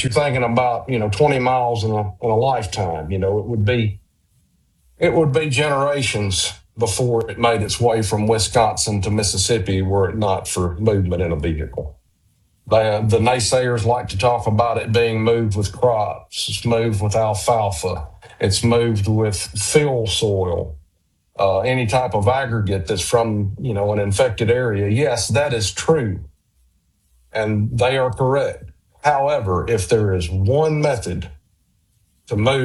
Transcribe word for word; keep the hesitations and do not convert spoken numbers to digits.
you're thinking about, you know, twenty miles in a, in a lifetime. You know, it would be it would be generations before it made its way from Wisconsin to Mississippi were it not for movement in a vehicle. The, the naysayers like to talk about it being moved with crops. It's moved with alfalfa. It's moved with fill soil, uh, any type of aggregate that's from, you know, an infected area. Yes, that is true. And they are correct. However, if there is one method to move